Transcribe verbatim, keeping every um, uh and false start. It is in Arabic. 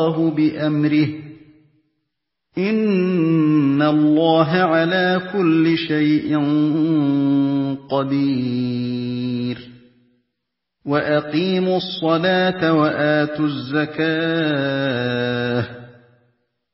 بِأَمْرِهِ ۗ إِنَّ اللَّهَ عَلَىٰ كُلِّ شَيْءٍ قَدِيرٌ وَأَقِيمُوا الصَّلَاةَ وَآتُوا الزَّكَاةَ